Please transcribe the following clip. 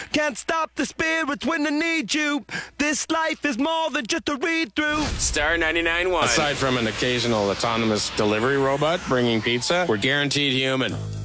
Can't stop the spirits when I need you. This life is more than just a read-through. Star 99.1. Aside from an occasional autonomous delivery robot bringing pizza, we're guaranteed human.